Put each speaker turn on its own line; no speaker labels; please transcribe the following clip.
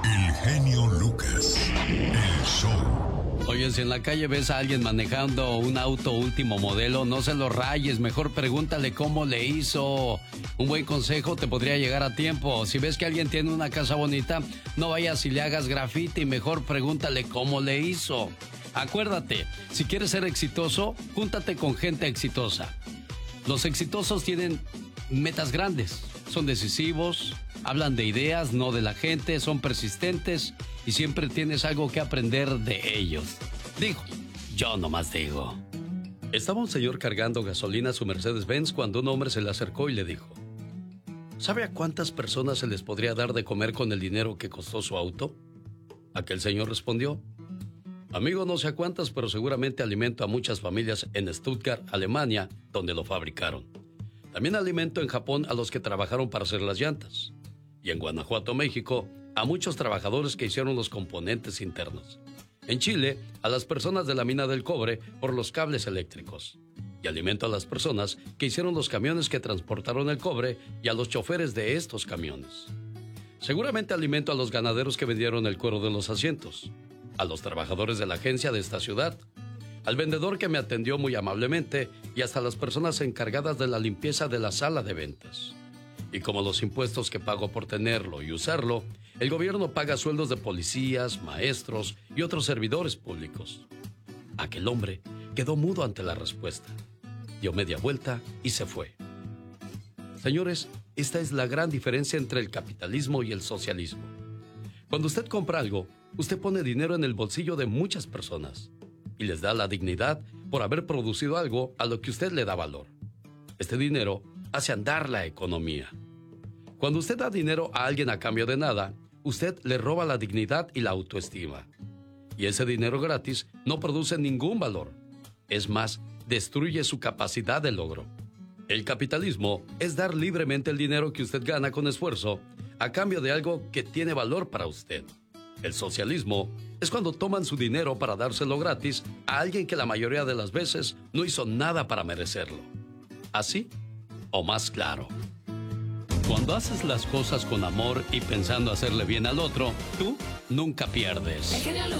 El genio Lucas, el show.
Oye, si en la calle ves a alguien manejando un auto último modelo, no se lo rayes, mejor pregúntale cómo le hizo. Un buen consejo te podría llegar a tiempo. Si ves que alguien tiene una casa bonita, no vayas y le hagas graffiti, mejor pregúntale cómo le hizo. Acuérdate, si quieres ser exitoso, júntate con gente exitosa. Los exitosos tienen metas grandes, son decisivos, hablan de ideas, no de la gente, son persistentes y siempre tienes algo que aprender de ellos. Digo, yo nomás digo. Estaba un señor cargando gasolina a su Mercedes-Benz cuando un hombre se le acercó y le dijo: ¿sabe a cuántas personas se les podría dar de comer con el dinero que costó su auto? Aquel señor respondió: amigo, no sé a cuántas, pero seguramente alimento a muchas familias en Stuttgart, Alemania, donde lo fabricaron. También alimento en Japón a los que trabajaron para hacer las llantas. Y en Guanajuato, México, a muchos trabajadores que hicieron los componentes internos. En Chile, a las personas de la mina del cobre por los cables eléctricos. Y alimento a las personas que hicieron los camiones que transportaron el cobre y a los choferes de estos camiones. Seguramente alimento a los ganaderos que vendieron el cuero de los asientos, a los trabajadores de la agencia de esta ciudad, al vendedor que me atendió muy amablemente y hasta las personas encargadas de la limpieza de la sala de ventas. Y como los impuestos que pago por tenerlo y usarlo, el gobierno paga sueldos de policías, maestros y otros servidores públicos. Aquel hombre quedó mudo ante la respuesta. Dio media vuelta y se fue. Señores, esta es la gran diferencia entre el capitalismo y el socialismo. Cuando usted compra algo, usted pone dinero en el bolsillo de muchas personas y les da la dignidad por haber producido algo a lo que usted le da valor. Este dinero hace andar la economía. Cuando usted da dinero a alguien a cambio de nada, usted le roba la dignidad y la autoestima. Y ese dinero gratis no produce ningún valor. Es más, destruye su capacidad de logro. El capitalismo es dar libremente el dinero que usted gana con esfuerzo a cambio de algo que tiene valor para usted. El socialismo es cuando toman su dinero para dárselo gratis a alguien que la mayoría de las veces no hizo nada para merecerlo. ¿Así o más claro? Cuando haces las cosas con amor y pensando hacerle bien al otro, tú nunca pierdes.